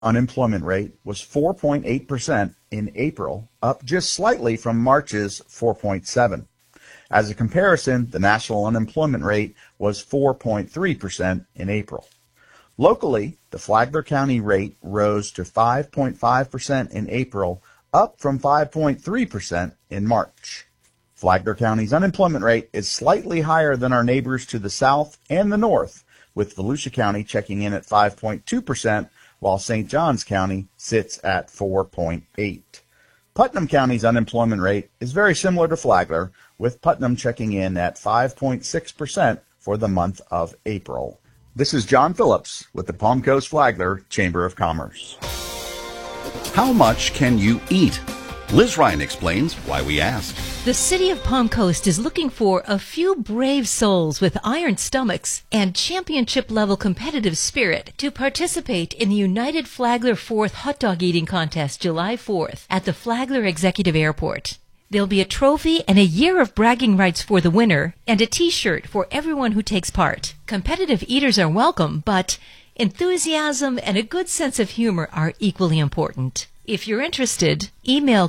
unemployment rate was 4.8% in April, up just slightly from March's 4.7%. As a comparison, the national unemployment rate was 4.3% in April. Locally, the Flagler County rate rose to 5.5% in April, up from 5.3% in March. Flagler County's unemployment rate is slightly higher than our neighbors to the south and the north, with Volusia County checking in at 5.2%, while St. Johns County sits at 4.8%. Putnam County's unemployment rate is very similar to Flagler, with Putnam checking in at 5.6% for the month of April. This is John Phillips with the Palm Coast Flagler Chamber of Commerce. How much can you eat? Liz Ryan explains why we asked. The city of Palm Coast is looking for a few brave souls with iron stomachs and championship-level competitive spirit to participate in the United Flagler 4th Hot Dog Eating Contest July 4th at the Flagler Executive Airport. There'll be a trophy and a year of bragging rights for the winner and a T-shirt for everyone who takes part. Competitive eaters are welcome, but enthusiasm and a good sense of humor are equally important. If you're interested, email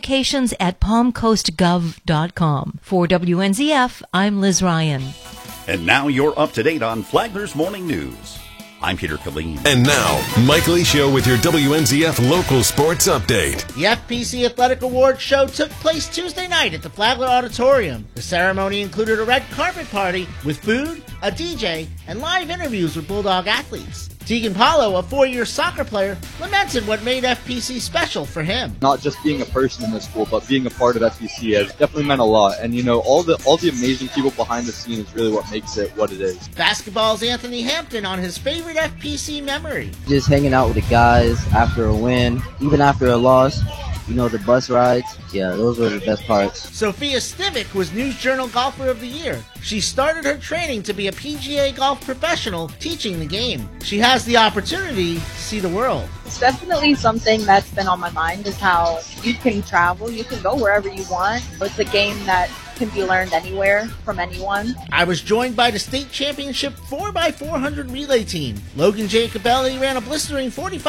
communications@palmcoastgov.com. For WNZF, I'm Liz Ryan. And now you're up to date on Flagler's Morning News. I'm Peter Killeen. And now, Mike Lee Show with your WNZF local sports update. The FPC Athletic Awards show took place Tuesday night at the Flagler Auditorium. The ceremony included a red carpet party with food, a DJ, and live interviews with Bulldog athletes. Tegan Paulo, a 4-year soccer player, lamented what made FPC special for him. Not just being a person in the school, but being a part of FPC has definitely meant a lot. And you know, all the amazing people behind the scenes is really what makes it what it is. Basketball's Anthony Hampton on his favorite FPC memory. Just hanging out with the guys after a win, even after a loss. You know, the bus rides, yeah, those were the best parts. Sophia Stivic was News Journal Golfer of the Year. She started her training to be a PGA golf professional teaching the game. She has the opportunity to see the world. It's definitely something that's been on my mind, is how you can travel, you can go wherever you want. It's a game that can be learned anywhere from anyone. I was joined by the state championship 4x400 relay team. Logan Jacobelli ran a blistering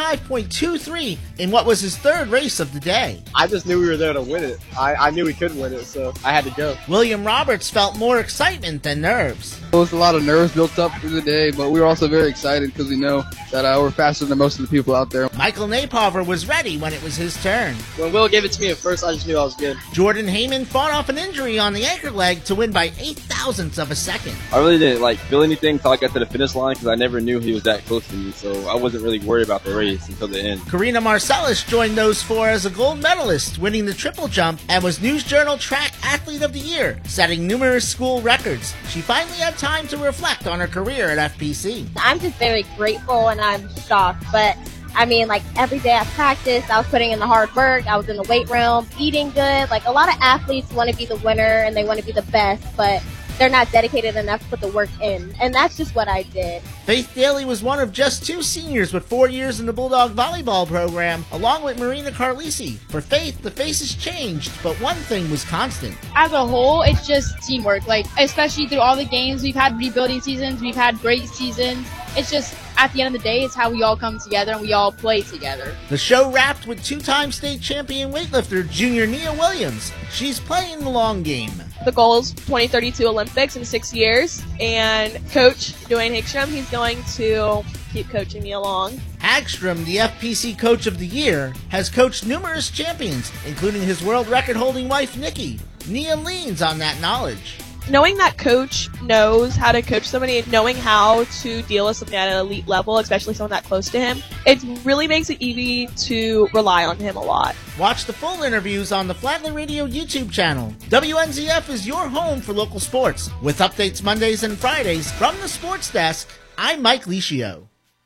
45.23 in what was his third race of the day. I just knew we were there to win it. I knew we could win it, so I had to go. William Roberts felt more excitement than nerves. There was a lot of nerves built up through the day, but we were also very excited because we know that we're faster than most of the people out there. Michael Napover was ready when it was his turn. When Will gave it to me at first, I just knew I was good. Jordan Heyman fought off an injury on the anchor leg to win by 0.08 of a second. I really didn't feel anything until I got to the finish line because I never knew he was that close to me, so I wasn't really worried about the race until the end. Karina Marcellus joined those four as a gold medalist, winning the triple jump, and was News Journal Track Athlete of the Year, setting numerous school records. She finally had time to reflect on her career at FPC. I'm just very grateful and I'm shocked, but I mean, every day I practiced, I was putting in the hard work, I was in the weight room, eating good. A lot of athletes want to be the winner and they want to be the best, but they're not dedicated enough to put the work in. And that's just what I did. Faith Daly was one of just 2 seniors with 4 years in the Bulldog volleyball program, along with Marina Carlisi. For Faith, the faces changed, but one thing was constant. As a whole, it's just teamwork. Especially through all the games, we've had rebuilding seasons, we've had great seasons. It's just, at the end of the day, it's how we all come together and we all play together. The show wrapped with 2-time state champion weightlifter Junior Nia Williams. She's playing the long game. The goal is 2032 Olympics in 6 years, and Coach Dwayne Hagstrom, he's going to keep coaching me along. Hagstrom, the FPC Coach of the Year, has coached numerous champions, including his world record-holding wife, Nikki. Nia leans on that knowledge. Knowing that Coach knows how to coach somebody and knowing how to deal with something at an elite level, especially someone that close to him, it really makes it easy to rely on him a lot. Watch the full interviews on the Flagler Radio YouTube channel. WNZF is your home for local sports. With updates Mondays and Fridays from the sports desk, I'm Mike Licio.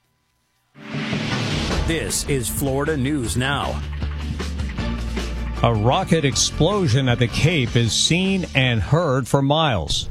This is Florida News Now. A rocket explosion at the Cape is seen and heard for miles.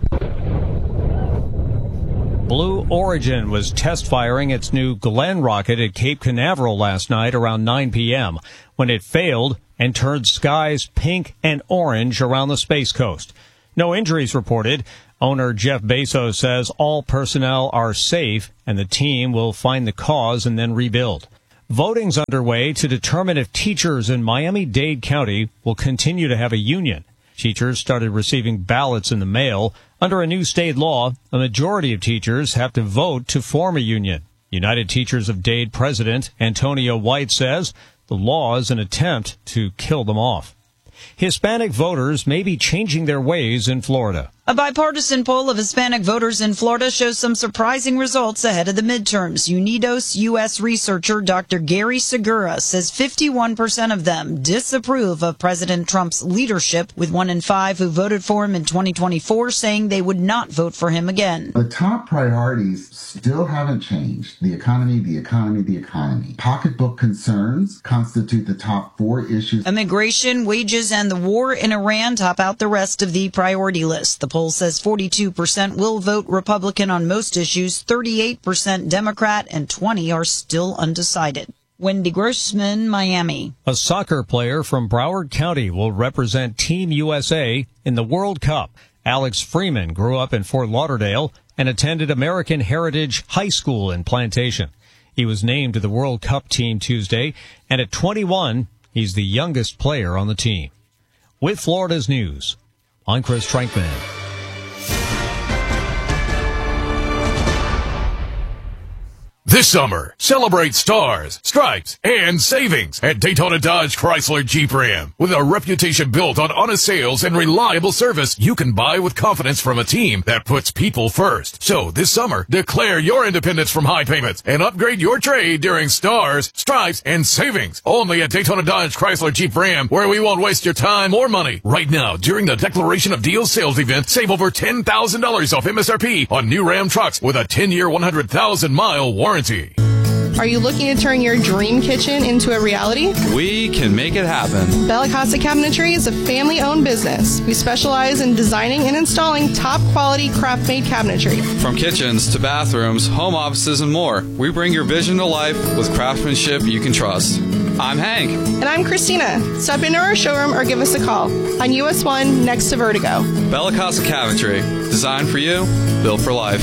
Blue Origin was test firing its new Glenn rocket at Cape Canaveral last night around 9 p.m. when it failed and turned skies pink and orange around the Space Coast. No injuries reported. Owner Jeff Bezos says all personnel are safe and the team will find the cause and then rebuild. Voting's underway to determine if teachers in Miami-Dade County will continue to have a union. Teachers started receiving ballots in the mail. Under a new state law, a majority of teachers have to vote to form a union. United Teachers of Dade President Antonio White says the law is an attempt to kill them off. Hispanic voters may be changing their ways in Florida. A bipartisan poll of Hispanic voters in Florida shows some surprising results ahead of the midterms. Unidos U.S. researcher Dr. Gary Segura says 51% of them disapprove of President Trump's leadership, with 1 in 5 who voted for him in 2024 saying they would not vote for him again. The top priorities still haven't changed. The economy, the economy, the economy. Pocketbook concerns constitute the top 4 issues. Immigration, wages, and the war in Iran top out the rest of the priority list. The poll says 42% will vote Republican on most issues, 38% Democrat, and 20% are still undecided. Wendy Grossman, Miami. A soccer player from Broward County will represent Team USA in the World Cup. Alex Freeman grew up in Fort Lauderdale and attended American Heritage High School in Plantation. He was named to the World Cup team Tuesday, and at 21, he's the youngest player on the team. With Florida's news, I'm Chris Trankman. This summer, celebrate stars, stripes, and savings at Daytona Dodge Chrysler Jeep Ram. With a reputation built on honest sales and reliable service, you can buy with confidence from a team that puts people first. So this summer, declare your independence from high payments and upgrade your trade during stars, stripes, and savings. Only at Daytona Dodge Chrysler Jeep Ram, where we won't waste your time or money. Right now, during the Declaration of Deals sales event, save over $10,000 off MSRP on new Ram trucks with a 10-year, 100,000-mile warranty. Are you looking to turn your dream kitchen into a reality? We can make it happen. Bella Casa Cabinetry is a family-owned business. We specialize in designing and installing top-quality craft-made cabinetry. From kitchens to bathrooms, home offices, and more, we bring your vision to life with craftsmanship you can trust. I'm Hank. And I'm Christina. Stop into our showroom or give us a call on US 1 next to Vertigo. Bella Casa Cabinetry. Designed for you, built for life.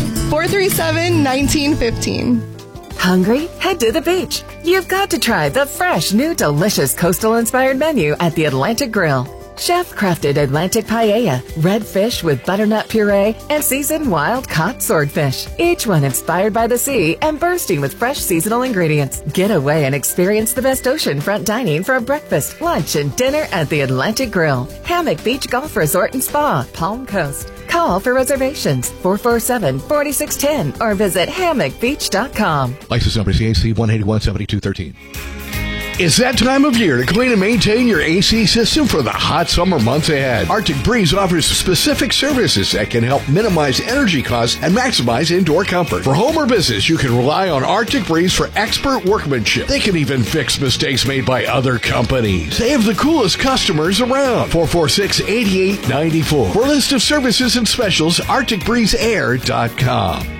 437-1915. Hungry? Head to the beach. You've got to try the fresh, new, delicious coastal-inspired menu at the Atlantic Grill. Chef-crafted Atlantic paella, red fish with butternut puree, and seasoned wild-caught swordfish. Each one inspired by the sea and bursting with fresh seasonal ingredients. Get away and experience the best oceanfront dining for breakfast, lunch, and dinner at the Atlantic Grill. Hammock Beach Golf Resort and Spa, Palm Coast. Call for reservations, 447-4610, or visit hammockbeach.com. License number CAC 1817213. It's that time of year to clean and maintain your AC system for the hot summer months ahead. Arctic Breeze offers specific services that can help minimize energy costs and maximize indoor comfort. For home or business, you can rely on Arctic Breeze for expert workmanship. They can even fix mistakes made by other companies. They have the coolest customers around. 446-8894. For a list of services and specials, ArcticBreezeAir.com.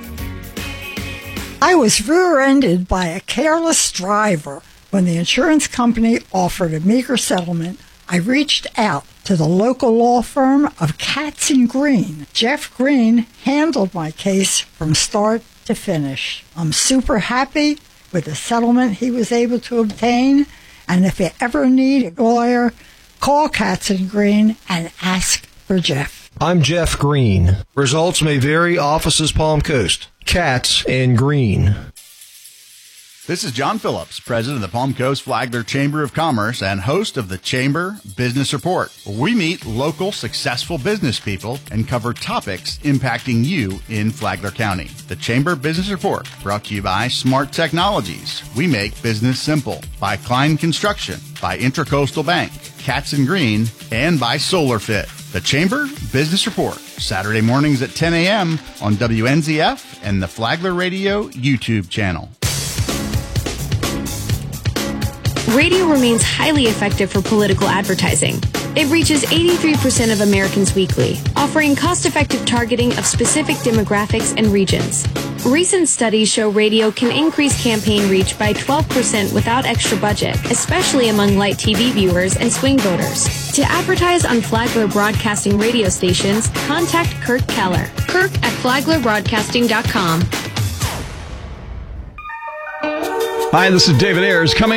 I was rear-ended by a careless driver. When the insurance company offered a meager settlement, I reached out to the local law firm of Katz & Green. Jeff Green handled my case from start to finish. I'm super happy with the settlement he was able to obtain, and if you ever need a lawyer, call Katz & Green and ask for Jeff. I'm Jeff Green. Results may vary. Offices Palm Coast. Katz & Green. This is John Phillips, president of the Palm Coast Flagler Chamber of Commerce and host of the Chamber Business Report. We meet local successful business people and cover topics impacting you in Flagler County. The Chamber Business Report, brought to you by Smart Technologies. We make business simple. By Klein Construction, by Intracoastal Bank, Katz & Green, and by SolarFit. The Chamber Business Report, Saturday mornings at 10 a.m. on WNZF and the Flagler Radio YouTube channel. Radio remains highly effective for political advertising. It reaches 83% of Americans weekly, offering cost-effective targeting of specific demographics and regions. Recent studies show radio can increase campaign reach by 12% without extra budget, especially among light TV viewers and swing voters. To advertise on Flagler Broadcasting radio stations, contact Kirk Keller. Kirk at FlaglerBroadcasting.com. Hi, this is David Ayers. Coming